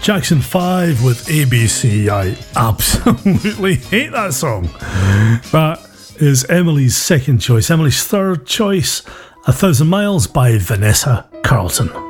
Jackson 5 with ABC. I absolutely hate that song. That is Emily's second choice. Emily's third choice, 1,000 Miles by Vanessa Carlton.